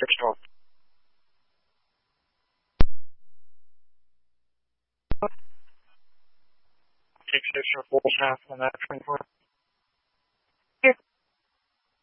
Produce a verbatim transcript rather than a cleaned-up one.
Control. Take six or four half on that twenty-four.